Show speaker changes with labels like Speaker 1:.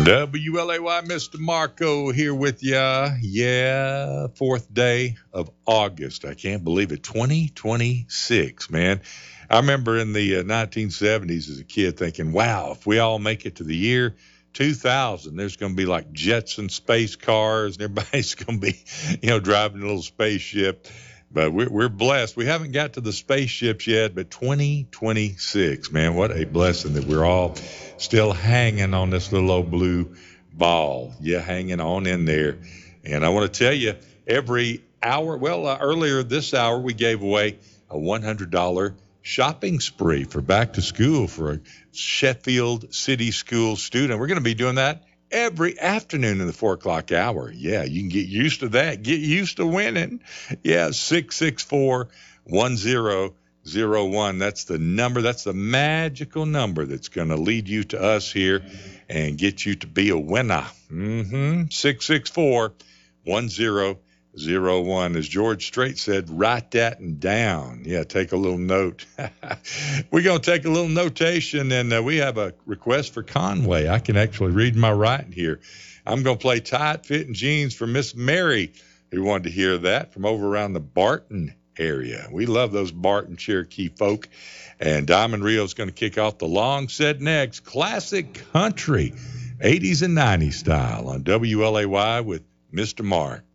Speaker 1: WLAY, Mr. Marco here with ya. Yeah, fourth day of August. I can't believe it. 2026, man. I remember in the 1970s as a kid thinking, wow, if we all make it to the year 2000, there's going to be like jets and space cars, and everybody's going to be, driving a little spaceship. But we're blessed. We haven't got to the spaceships yet, but 2026, man, what a blessing that we're all still hanging on this little old blue ball. Yeah, hanging on in there. And I want to tell you, every hour, earlier this hour, we gave away a $100 shopping spree for back to school for a Sheffield City School student. We're going to be doing that every afternoon in the 4 o'clock hour. Yeah, you can get used to that. Get used to winning. Yeah, 664-1001. That's the number. That's the magical number that's going to lead you to us here and get you to be a winner. 664-1001. As George Strait said, write that down. Yeah, take a little note. We're going to take a little notation, and we have a request for Conway. I can actually read my writing here. I'm going to play Tight Fitting Jeans for Miss Mary, who wanted to hear that from over around the Barton area. We love those Barton Cherokee folk. And Diamond Rio is going to kick off the Long Said Next classic country, 80s and 90s style on WLAY with Mr. Mark.